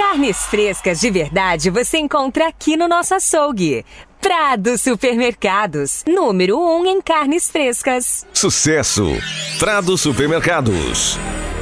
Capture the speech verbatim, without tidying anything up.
Carnes frescas de verdade você encontra aqui no nosso açougue. Prado Supermercados, número um em carnes frescas. Sucesso! Prado Supermercados.